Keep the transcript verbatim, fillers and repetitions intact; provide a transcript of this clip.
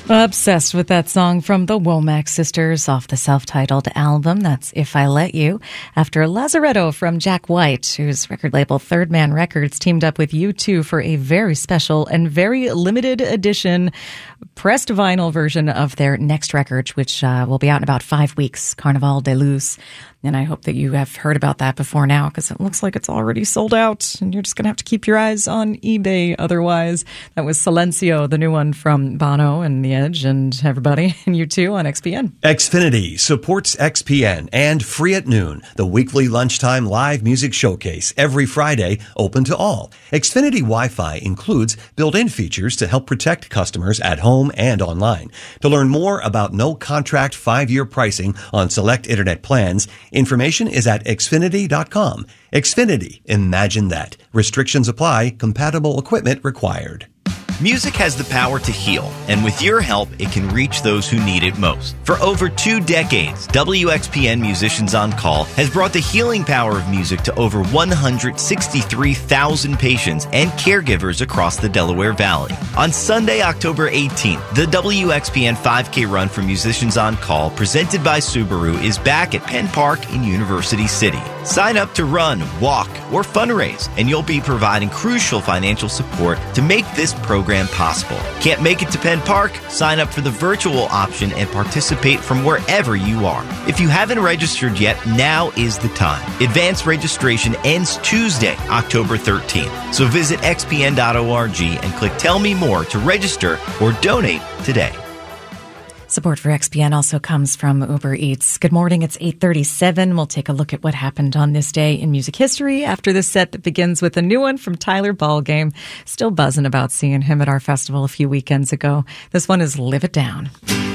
Obsessed with that song from the Womack Sisters off the self-titled album. That's If I Let You. After Lazaretto from Jack White, whose record label Third Man Records teamed up with U two for a very special and very limited edition pressed vinyl version of their next record, which uh, will be out in about five weeks, Carnaval de Luz. And I hope that you have heard about that before now, because it looks like it's already sold out, and you're just going to have to keep your eyes on eBay otherwise. That was Silencio, the new one from Bono and The Edge and everybody, and you too on X P N. Xfinity supports X P N and Free at Noon, the weekly lunchtime live music showcase every Friday, open to all. Xfinity Wi-Fi includes built-in features to help protect customers at home and online. To learn more about no-contract five-year pricing on select internet plans, information is at Xfinity dot com. Xfinity, imagine that. Restrictions apply. Compatible equipment required. Music has the power to heal, and with your help, it can reach those who need it most. For over two decades, W X P N Musicians on Call has brought the healing power of music to over one hundred sixty-three thousand patients and caregivers across the Delaware Valley. On Sunday, October eighteenth, the W X P N five K Run for Musicians on Call, presented by Subaru, is back at Penn Park in University City. Sign up to run, walk, or fundraise, and you'll be providing crucial financial support to make this program possible. Can't make it to Penn Park? Sign up for the virtual option and participate from wherever you are. If you haven't registered yet, now is the time. Advanced registration ends Tuesday, October thirteenth. So visit x p n dot org and click Tell Me More to register or donate today. Support for X P N also comes from Uber Eats. Good morning, it's eight thirty-seven. We'll take a look at what happened on this day in music history after this set that begins with a new one from Tyler Ballgame. Still buzzing about seeing him at our festival a few weekends ago. This one is Live It Down.